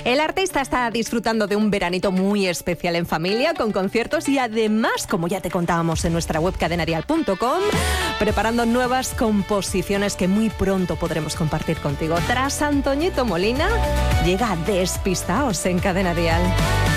El artista está disfrutando de un veranito muy especial en familia, con conciertos y además, como ya te contábamos en nuestra web cadenadial.com, preparando nuevas composiciones que muy pronto podremos compartir contigo. Tras Antoñito Molina, llega Despistaos en Cadena Dial.